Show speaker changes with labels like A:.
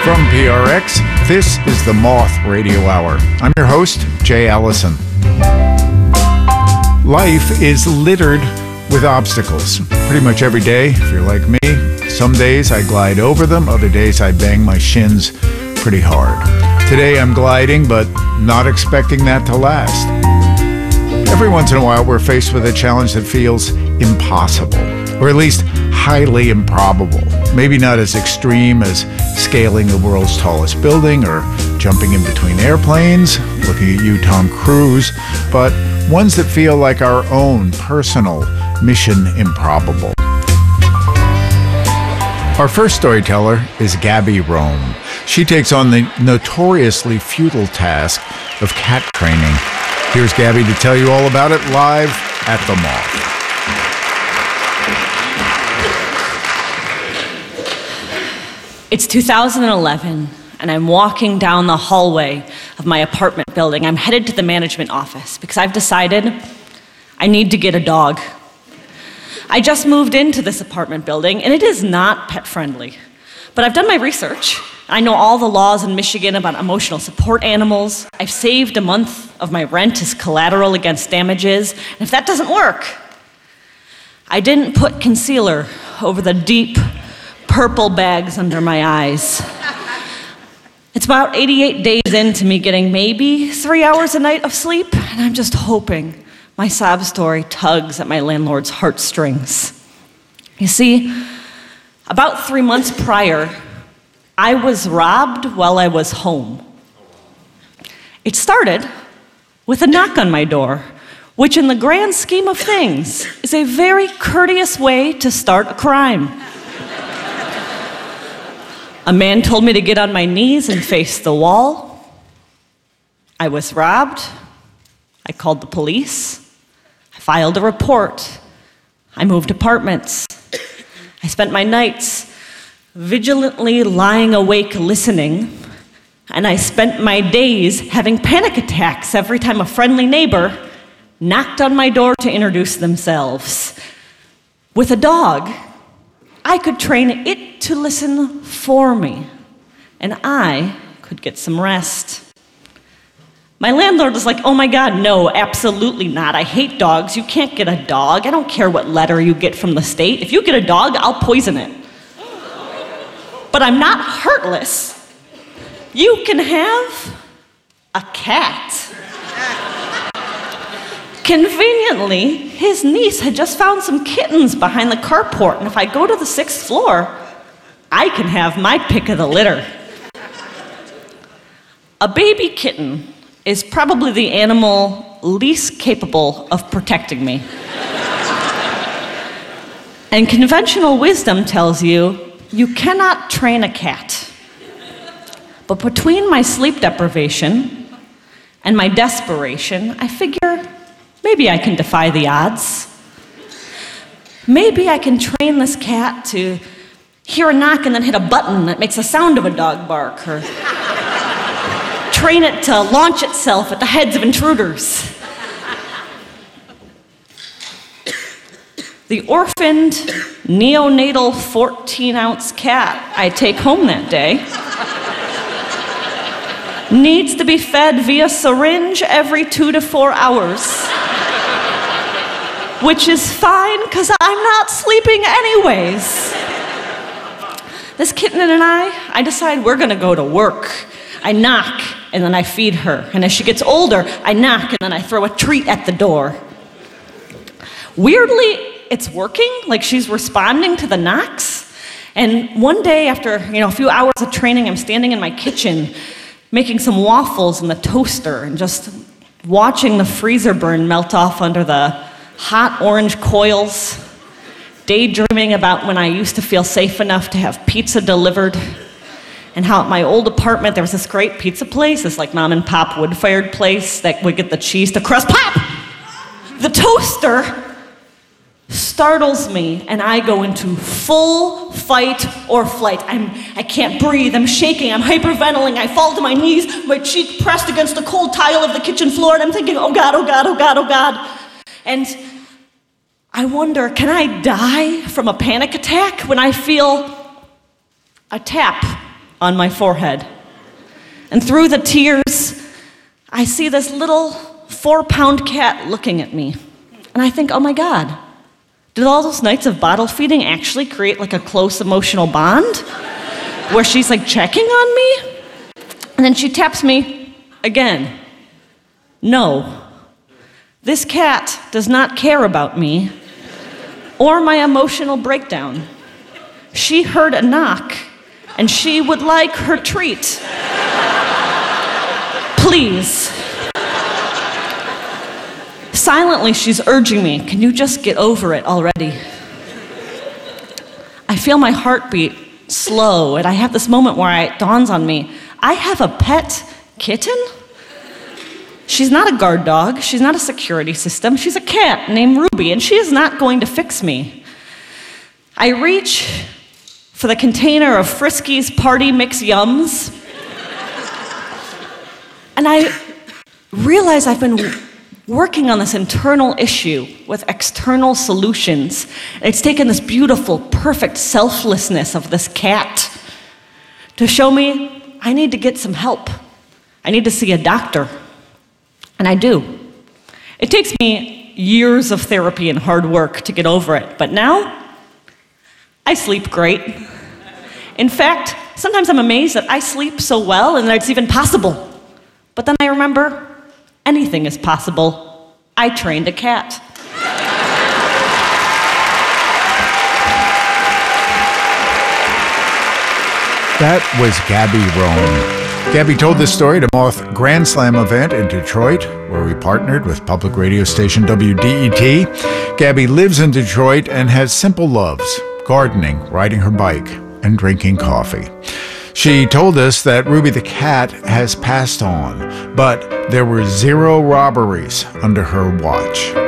A: From PRX, this is the Moth Radio Hour. I'm your host, Jay Allison. Life is littered with obstacles. Pretty much every day, if you're like me, some days I glide over them, other days I bang my shins pretty hard. Today I'm gliding, but not expecting that to last. Every once in a while, we're faced with a challenge that feels impossible, or at least highly improbable. Maybe not as extreme as scaling the world's tallest building or jumping in between airplanes, looking at you, Tom Cruise, but ones that feel like our own personal mission improbable. Our first storyteller is Gabby Rome. She takes on the notoriously futile task of cat training. Here's Gabby to tell you all about it live at the Moth.
B: It's 2011, and I'm walking down the hallway of my apartment building. I'm headed to the management office because I've decided I need to get a dog. I just moved into this apartment building, and it is not pet-friendly. But I've done my research. I know all the laws in Michigan about emotional support animals. I've saved a month of my rent as collateral against damages. And if that doesn't work, I didn't put concealer over the deep purple bags under my eyes. It's about 88 days into me getting maybe 3 hours a night of sleep, and I'm just hoping my sob story tugs at my landlord's heartstrings. You see, about 3 months prior, I was robbed while I was home. It started with a knock on my door, which in the grand scheme of things is a very courteous way to start a crime. A man told me to get on my knees and face the wall. I was robbed. I called the police. I filed a report. I moved apartments. I spent my nights vigilantly lying awake listening, and I spent my days having panic attacks every time a friendly neighbor knocked on my door to introduce themselves. With a dog, I could train it to listen for me, and I could get some rest. My landlord was like, "Oh my God, no, absolutely not. I hate dogs. You can't get a dog. I don't care what letter you get from the state. If you get a dog, I'll poison it. But I'm not heartless. You can have a cat." Conveniently, his niece had just found some kittens behind the carport, and if I go to the 6th floor, I can have my pick of the litter. A baby kitten is probably the animal least capable of protecting me. And conventional wisdom tells you you cannot train a cat. But between my sleep deprivation and my desperation, I figure maybe I can defy the odds. Maybe I can train this cat to hear a knock and then hit a button that makes the sound of a dog bark, or train it to launch itself at the heads of intruders. The orphaned, neonatal 14-ounce cat I take home that day needs to be fed via syringe every 2 to 4 hours. Which is fine, because I'm not sleeping anyways. This kitten and I decide we're gonna go to work. I knock, and then I feed her. And as she gets older, I knock, and then I throw a treat at the door. Weirdly, it's working, like she's responding to the knocks. And one day after, a few hours of training, I'm standing in my kitchen making some waffles in the toaster and just watching the freezer burn melt off under the hot orange coils, daydreaming about when I used to feel safe enough to have pizza delivered, and how at my old apartment there was this great pizza place, this like mom and pop wood-fired place that would get the cheese to crust pop. The toaster startles me, and I go into full fight or flight. I can't breathe, I'm shaking, I'm hyperventilating, I fall to my knees, my cheek pressed against the cold tile of the kitchen floor, and I'm thinking, oh God, oh God, oh God, oh God. And I wonder, can I die from a panic attack when I feel a tap on my forehead. And through the tears, I see this little 4-pound cat looking at me. And I think, oh my God, did all those nights of bottle feeding actually create like a close emotional bond? Where she's like checking on me? And then she taps me again. No, this cat does not care about me or my emotional breakdown. She heard a knock and she would like her treat. Please. Silently, she's urging me, can you just get over it already? I feel my heartbeat slow, and I have this moment where it dawns on me, I have a pet kitten? She's not a guard dog, she's not a security system, she's a cat named Ruby, and she is not going to fix me. I reach for the container of Friskies Party Mix Yums, and I realize I've been working on this internal issue with external solutions. It's taken this beautiful, perfect selflessness of this cat to show me I need to get some help. I need to see a doctor. And I do. It takes me years of therapy and hard work to get over it, but now I sleep great. In fact, sometimes I'm amazed that I sleep so well and that it's even possible. But then I remember, anything is possible. I trained a cat.
A: That was Gabby Roan. Gabby told this story at a Moth Grand Slam event in Detroit, where we partnered with public radio station WDET. Gabby lives in Detroit and has simple loves: gardening, riding her bike, and drinking coffee. She told us that Ruby the cat has passed on, but there were 0 robberies under her watch.